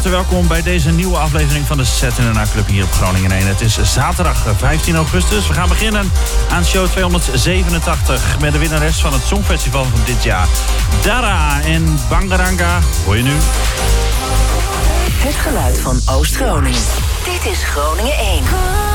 harte welkom bij deze nieuwe aflevering van de Saturday Club hier op Groningen 1. Het is zaterdag 15 augustus. We gaan beginnen aan show 287 met de winnares van het Songfestival van dit jaar. Dara en Bangaranga hoor je nu. Het geluid van Oost-Groningen. Dit is Groningen 1.